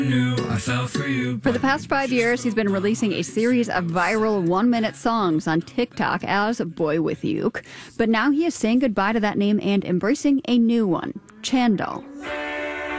I fell for you. For the past 5 years, he's been releasing a series of viral 1-minute songs on TikTok as Boy With Uke. But now he is saying goodbye to that name and embracing a new one, Chandal.